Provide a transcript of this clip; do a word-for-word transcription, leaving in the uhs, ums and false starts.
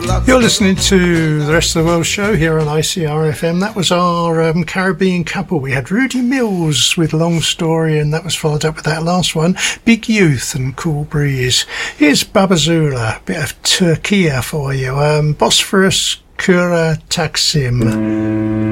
You're listening to the Rest of the World show here on I C R F M. That was our um, Caribbean couple. We had Rudy Mills with Long Story, and that was followed up with that last one, Big Youth and Cool Breeze. Here's Babazula, a bit of Turkiya for you. Um, Bosphorus Kura Taksim.